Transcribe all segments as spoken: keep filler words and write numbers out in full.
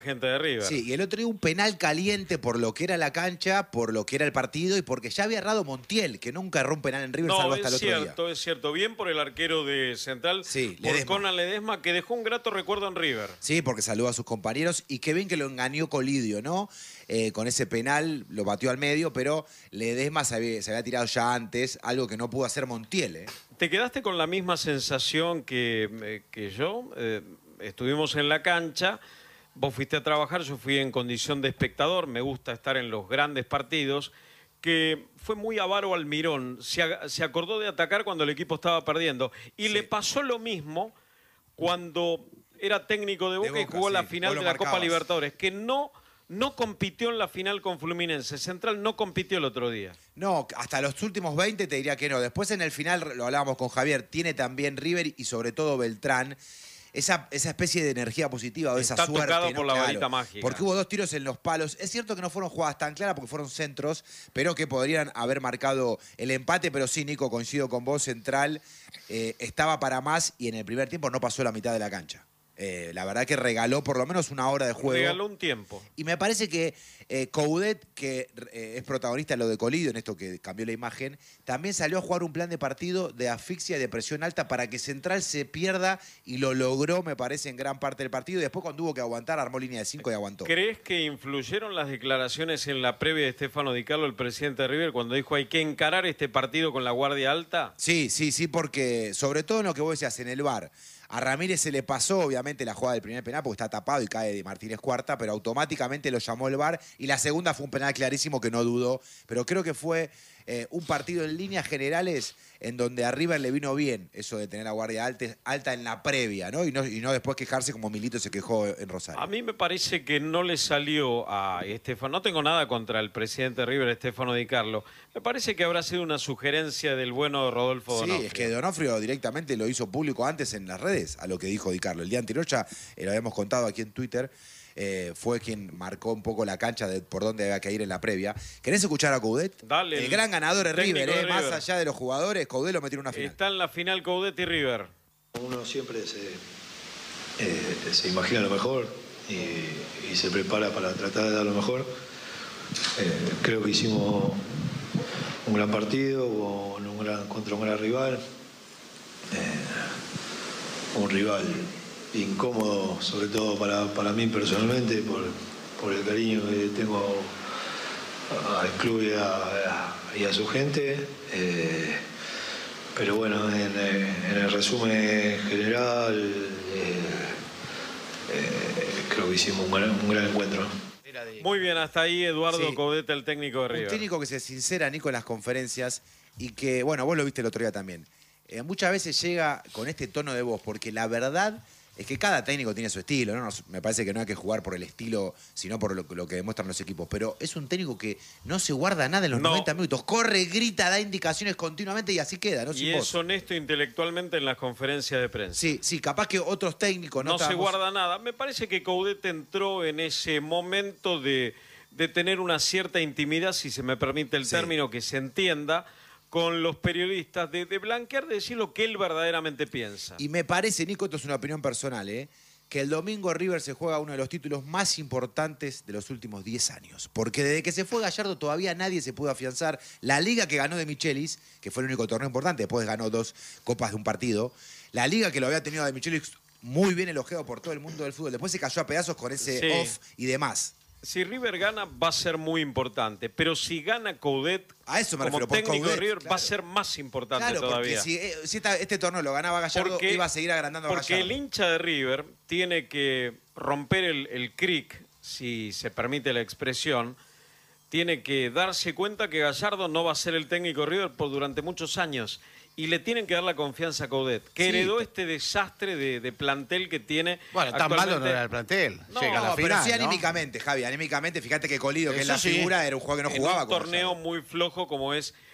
Gente de River. Sí, y el otro día un penal caliente por lo que era la cancha, por lo que era el partido y porque ya había errado Montiel, que nunca erró un penal en River No, salvo hasta el es otro cierto, día. es cierto. Bien por el arquero de Central, Sí, por Ledesma. Conan Ledesma, que dejó un grato recuerdo en River. Sí, porque saludó a sus compañeros y qué bien que lo engañó Colidio, ¿no? Eh, con ese penal lo batió al medio, pero Ledesma se había, se había tirado ya antes, algo que no pudo hacer Montiel, ¿eh? ¿Te quedaste con la misma sensación que, eh, que yo? Eh, estuvimos en la cancha. Vos fuiste a trabajar, yo fui en condición de espectador, me gusta estar en los grandes partidos, que fue muy avaro Almirón, se, se acordó de atacar cuando el equipo estaba perdiendo, y sí. Le pasó lo mismo cuando era técnico de Boca, de Boca y jugó sí. la final de la Copa Libertadores, que no, no compitió en la final con Fluminense, Central no compitió el otro día. No, hasta los últimos veinte te diría que no, después en el final, lo hablábamos con Javier, tiene también River y sobre todo Beltrán, Esa, esa especie de energía positiva o esa Está suerte. tocado ¿no? por la Claro, varita mágica. Porque hubo dos tiros en los palos. Es cierto que no fueron jugadas tan claras porque fueron centros, pero que podrían haber marcado el empate. Pero sí, Nico, coincido con vos, Central eh, estaba para más y en el primer tiempo no pasó la mitad de la cancha. Eh, la verdad que regaló por lo menos una hora de juego. Regaló un tiempo. Y me parece que eh, Coudet, que eh, es protagonista en lo de Colidio, en esto que cambió la imagen, también salió a jugar un plan de partido de asfixia y de presión alta para que Central se pierda y lo logró, me parece, en gran parte del partido. Y después cuando hubo que aguantar, armó línea de cinco y aguantó. ¿Crees que influyeron las declaraciones en la previa de Stefano Di Carlo, el presidente de River, cuando dijo hay que encarar este partido con la guardia alta? Sí, sí, sí, porque sobre todo en lo que vos decías, en el V A R, a Ramírez se le pasó, obviamente, la jugada del primer penal porque está tapado y cae de Martínez Cuarta, pero automáticamente lo llamó el V A R y la segunda fue un penal clarísimo que no dudó. Pero creo que fue eh, un partido en líneas generales en donde a River le vino bien eso de tener la guardia alta, alta en la previa, ¿no? Y, ¿no? y no después quejarse como Milito se quejó en Rosario. A mí me parece que no le salió a Stefano, no tengo nada contra el presidente de River, Stefano Di Carlo, me parece que habrá sido una sugerencia del bueno Rodolfo Donofrio. Sí, es que Donofrio directamente lo hizo público antes en las redes, a lo que dijo Di Carlo. El día anterior ya eh, lo habíamos contado aquí en Twitter, eh, fue quien marcó un poco la cancha de por dónde había que ir en la previa. ¿Querés escuchar a Coudet? Dale. El, el gran ganador de River, eh, de River, más allá de los jugadores, Coudet lo metió en una final. Está en la final Coudet y River. Uno siempre se, eh, se imagina lo mejor y, y se prepara para tratar de dar lo mejor. Eh, creo que hicimos un gran partido un gran, contra un gran rival. Eh, un rival incómodo, sobre todo para, para mí personalmente, por, por el cariño que tengo al club y a, y a su gente. Eh, pero bueno, en, en el resumen general, eh, eh, creo que hicimos un gran, un gran encuentro. Muy bien, hasta ahí Eduardo sí. Coudet, el técnico de River. Un técnico que se sincera, Nico, en las conferencias y que, bueno, vos lo viste el otro día también. Eh, muchas veces llega con este tono de voz, porque la verdad es que cada técnico tiene su estilo, ¿no? Me parece que no hay que jugar por el estilo, sino por lo, lo que demuestran los equipos. Pero es un técnico que no se guarda nada en los no. noventa minutos. Corre, grita, da indicaciones continuamente y así queda, ¿no? Sin y voz. es honesto intelectualmente en las conferencias de prensa. Sí, sí, capaz que otros técnicos no No estábamos... se guarda nada. Me parece que Coudet entró en ese momento de, de tener una cierta intimidad, si se me permite el sí. término, que se entienda, con los periodistas, de, de blanquear, de decir lo que él verdaderamente piensa. Y me parece, Nico, esto es una opinión personal, ¿eh? que el domingo River se juega uno de los títulos más importantes de los últimos diez años. Porque desde que se fue Gallardo todavía nadie se pudo afianzar. La liga que ganó de Michelis, que fue el único torneo importante, después ganó dos copas de un partido. La liga que lo había tenido de Michelis muy bien elogiado por todo el mundo del fútbol. Después se cayó a pedazos con ese sí. off y demás. Si River gana, va a ser muy importante. Pero si gana Coudet, a eso me como refiero, técnico Coudet, de River, claro. va a ser más importante claro, todavía. Porque si, eh, si esta, este torneo lo ganaba Gallardo, porque, iba a seguir agrandando a Gallardo. Porque el hincha de River tiene que romper el, el cric, si se permite la expresión, tiene que darse cuenta que Gallardo no va a ser el técnico de River por durante muchos años. Y le tienen que dar la confianza a Coudet, que sí, heredó este desastre de, de plantel que tiene. Bueno, tan malo no era el plantel. No, Llega a la no, final, pero sí ¿no? anímicamente, Javi, anímicamente. Fíjate que Colidio, que es la sí, figura, era un juego que no en jugaba. Un torneo muy flojo como es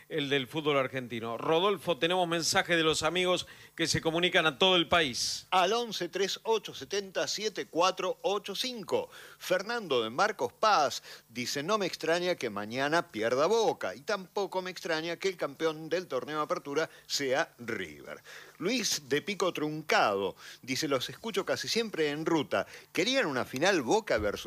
el del fútbol argentino. Rodolfo, tenemos mensajes de los amigos que se comunican a todo el país. Al once treinta y ocho setenta siete cuatro ochenta y cinco. Fernando de Marcos Paz dice, no me extraña que mañana pierda Boca y tampoco me extraña que el campeón del torneo de apertura sea River. Luis de Pico Truncado dice, los escucho casi siempre en ruta. ¿Querían una final Boca versus